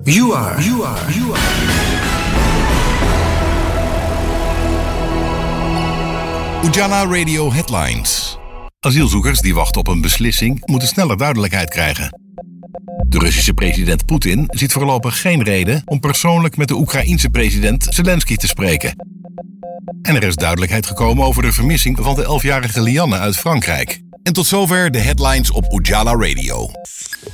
You are. Ujala Radio Headlines. Asielzoekers die wachten op een beslissing moeten sneller duidelijkheid krijgen. De Russische president Poetin ziet voorlopig geen reden om persoonlijk met de Oekraïense president Zelensky te spreken. En er is duidelijkheid gekomen over de vermissing van de 11-jarige Lianne uit Frankrijk. En tot zover de headlines op Ujala Radio.